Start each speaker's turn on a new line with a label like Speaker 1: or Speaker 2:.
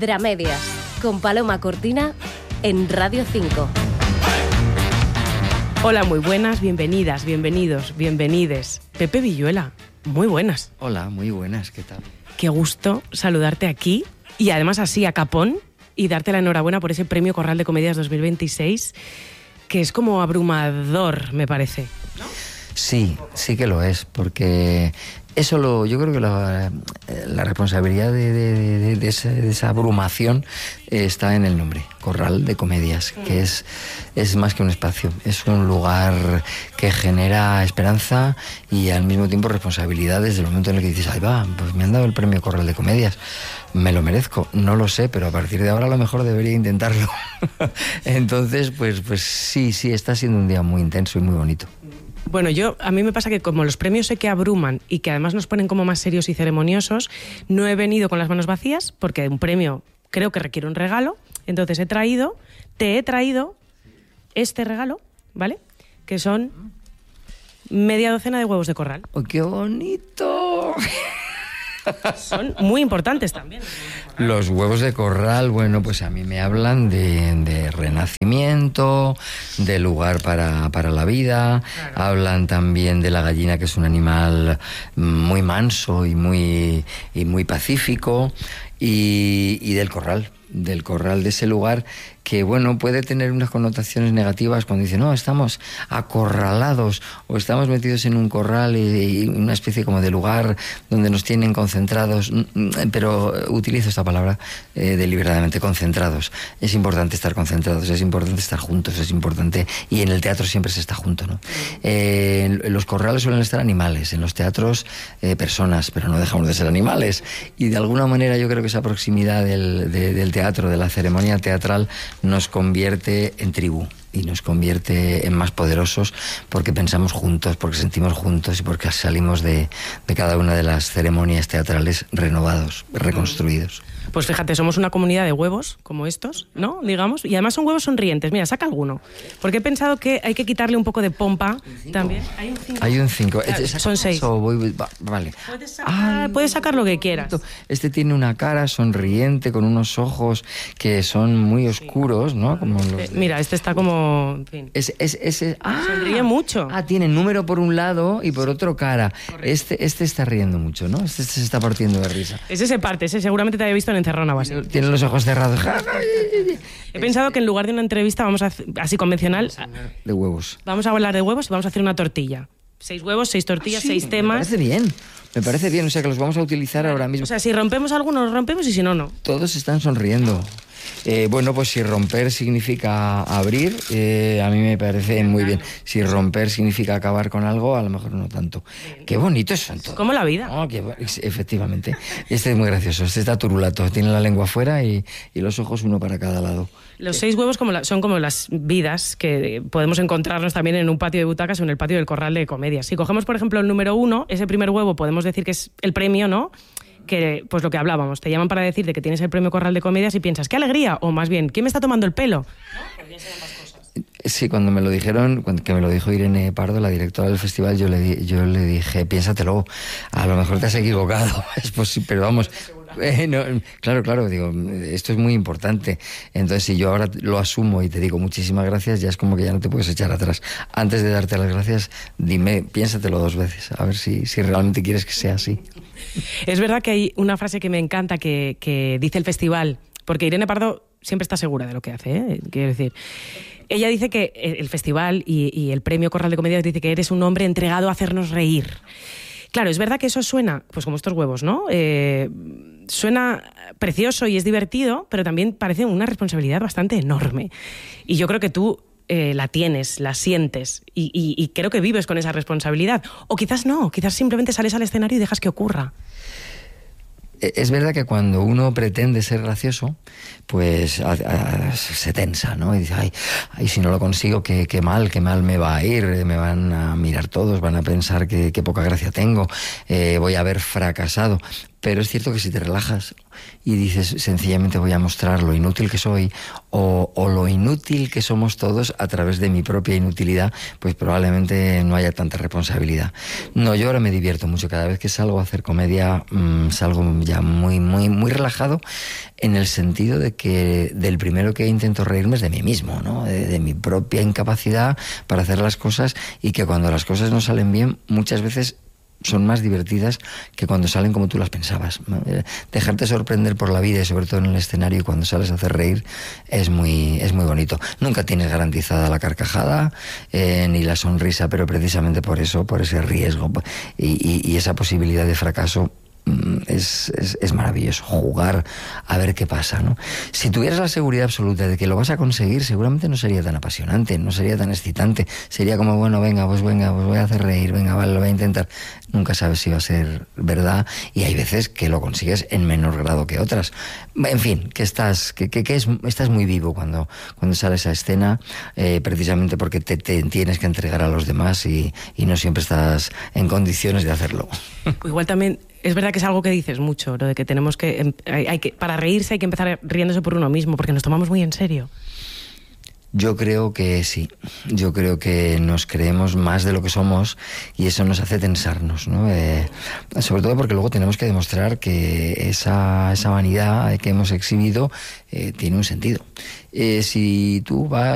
Speaker 1: Dramedias, con Paloma Cortina en Radio 5.
Speaker 2: Hola, muy buenas, bienvenidas, bienvenidos, bienvenides. Pepe Villuela, muy buenas.
Speaker 3: Hola, muy buenas, ¿qué tal?
Speaker 2: Qué gusto saludarte aquí y además así a capón y darte la enhorabuena por ese Premio Corral de Comedias 2026, que es como abrumador, me parece, ¿no?
Speaker 3: Sí, sí que lo es, porque yo creo que la responsabilidad de esa abrumación está en el nombre, Corral de Comedias, que es más que un espacio, es un lugar que genera esperanza y al mismo tiempo responsabilidad desde el momento en el que dices, ahí va, pues me han dado el premio Corral de Comedias, me lo merezco, no lo sé, pero a partir de ahora a lo mejor debería intentarlo. Entonces, pues sí, está siendo un día muy intenso y muy bonito.
Speaker 2: Bueno, a mí me pasa que como los premios sé que abruman y que además nos ponen como más serios y ceremoniosos, no he venido con las manos vacías porque un premio creo que requiere un regalo, entonces te he traído este regalo, ¿vale? Que son media docena de huevos de corral.
Speaker 3: ¡Oh, qué bonito!
Speaker 2: Son muy importantes también.
Speaker 3: Los huevos de corral, bueno, pues a mí me hablan de renacimiento, de lugar para la vida, claro. Hablan también de la gallina, que es un animal muy manso y muy pacífico, y del corral, de ese lugar que, bueno, puede tener unas connotaciones negativas cuando dice, no, estamos acorralados o estamos metidos en un corral y una especie como de lugar donde nos tienen concentrados, pero utilizo esta palabra deliberadamente, concentrados. Es importante estar concentrados, es importante estar juntos, es importante, y en el teatro siempre se está junto, ¿no? En los corrales suelen estar animales, en los teatros personas, pero no dejamos de ser animales, y de alguna manera yo creo que esa proximidad del teatro, de la ceremonia teatral, nos convierte en tribu y nos convierte en más poderosos porque pensamos juntos, porque sentimos juntos y porque salimos de cada una de las ceremonias teatrales renovados, reconstruidos.
Speaker 2: Pues fíjate, somos una comunidad de huevos como estos, ¿no? Digamos, y además son huevos sonrientes. Mira, saca alguno, porque he pensado que hay que quitarle un poco de pompa también. Hay un 5.
Speaker 3: Claro,
Speaker 2: son 6.
Speaker 3: Vale.
Speaker 2: Puedes sacar lo que quieras.
Speaker 3: Este tiene una cara sonriente con unos ojos que son muy oscuros, ¿no? Como los
Speaker 2: mira, este está como... En fin. Sonríe mucho.
Speaker 3: Tiene número por un lado y por otro cara. Correcto. Este está riendo mucho, ¿no? Este se está partiendo de risa.
Speaker 2: Ese se parte, ese seguramente te había visto en Encerrona o así.
Speaker 3: Tiene los ojos cerrados.
Speaker 2: He pensado que en lugar de una entrevista vamos a así convencional...
Speaker 3: De huevos.
Speaker 2: Vamos a hablar de huevos y vamos a hacer una tortilla. 6 huevos, 6 tortillas, 6 temas.
Speaker 3: Me parece bien, o sea que los vamos a utilizar ahora mismo.
Speaker 2: O sea, si rompemos alguno, los rompemos y si no, no.
Speaker 3: Todos están sonriendo. Bueno, pues si romper significa abrir, a mí me parece muy bien. Si romper significa acabar con algo, a lo mejor no tanto. Qué bonitos son todos.
Speaker 2: Como la vida.
Speaker 3: Efectivamente. Este es muy gracioso, este está turulato, tiene la lengua afuera y los ojos uno para cada lado.
Speaker 2: Los 6 huevos son como las vidas que podemos encontrarnos también en un patio de butacas o en el patio del Corral de Comedias. Si cogemos, por ejemplo, el número 1, ese primer huevo podemos decir que es el premio, ¿no? Que, pues lo que hablábamos, te llaman para decirte que tienes el premio Corral de Comedias y piensas, ¡qué alegría! O más bien, ¿quién me está tomando el pelo? ¿No? Podrían ser ambas cosas.
Speaker 3: Sí, cuando me lo dijeron, que me lo dijo Irene Pardo, la directora del festival, yo le dije, piénsatelo, a lo mejor te has equivocado, es posible, pero vamos... Claro, digo, esto es muy importante. Entonces, si yo ahora lo asumo y te digo muchísimas gracias, ya es como que ya no te puedes echar atrás. Antes de darte las gracias, piénsatelo 2 veces, a ver si realmente quieres que sea así.
Speaker 2: Es verdad que hay una frase que me encanta que dice el festival, porque Irene Pardo siempre está segura de lo que hace, ¿eh? Quiero decir, ella dice que el festival y el premio Corral de Comedias dice que eres un hombre entregado a hacernos reír. Claro, es verdad que eso suena, pues como estos huevos, ¿no? Suena precioso y es divertido, pero también parece una responsabilidad bastante enorme. Y yo creo que tú la tienes, la sientes y creo que vives con esa responsabilidad. O quizás no, quizás simplemente sales al escenario y dejas que ocurra.
Speaker 3: Es verdad que cuando uno pretende ser gracioso, pues se tensa, ¿no? Y dice, ay, si no lo consigo, qué mal me va a ir, me van a mirar todos, van a pensar que poca gracia tengo, voy a haber fracasado. Pero es cierto que si te relajas y dices sencillamente voy a mostrar lo inútil que soy o lo inútil que somos todos a través de mi propia inutilidad, pues probablemente no haya tanta responsabilidad. No, yo ahora me divierto mucho. Cada vez que salgo a hacer comedia, salgo ya muy, muy, muy relajado, en el sentido de que del primero que intento reírme es de mí mismo, ¿no? De mi propia incapacidad para hacer las cosas, y que cuando las cosas no salen bien, muchas veces son más divertidas que cuando salen como tú las pensabas. Dejarte sorprender por la vida, y sobre todo en el escenario, y cuando sales a hacer reír, es muy bonito. Nunca tienes garantizada la carcajada ni la sonrisa, pero precisamente por eso, por ese riesgo y esa posibilidad de fracaso, es maravilloso jugar a ver qué pasa, ¿no? Si tuvieras la seguridad absoluta de que lo vas a conseguir, seguramente no sería tan apasionante, no sería tan excitante. Sería como, bueno, venga, pues voy a hacer reír, venga, vale, lo voy a intentar. Nunca sabes si va a ser verdad, y hay veces que lo consigues en menor grado que otras. En fin, que estás muy vivo cuando sales a escena, precisamente porque te tienes que entregar a los demás y no siempre estás en condiciones de hacerlo.
Speaker 2: Igual también es verdad que es algo que dices mucho, lo de que tenemos que para reírse hay que empezar riéndose por uno mismo, porque nos tomamos muy en serio.
Speaker 3: Yo creo que sí, yo creo que nos creemos más de lo que somos, y eso nos hace tensarnos, ¿no? Sobre todo porque luego tenemos que demostrar que esa vanidad que hemos exhibido tiene un sentido. Si tú vas